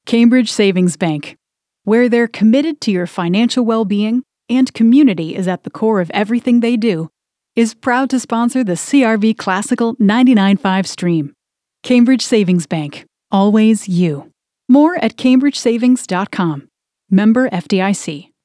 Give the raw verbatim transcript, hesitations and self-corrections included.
Cambridge Savings Bank, where they're committed to your financial well-being and community is at the core of everything they do, is proud to sponsor the C R V Classical ninety-nine point five stream. Cambridge Savings Bank. Always you. More at cambridge savings dot com. Member F D I C.